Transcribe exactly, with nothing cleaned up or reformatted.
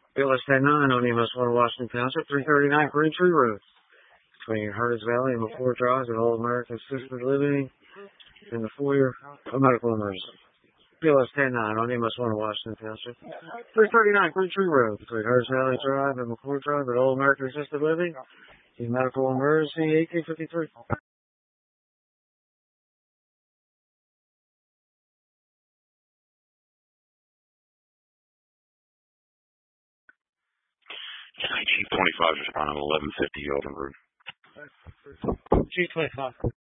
B L S ten nine on U S one Washington Township, three thirty-nine Green Tree Road, between Hurtis Valley and McCord Drive at All American Assisted Living in the foyer of medical emergency. B L S ten nine on U S one Washington Township, three thirty-nine Green Tree Road, between Hurtis Valley Drive and McCord Drive at All American Assisted Living in medical emergency, eighteen fifty-three. Chief twenty-five is responding to eleven fifty Open Road. Chief twenty-five.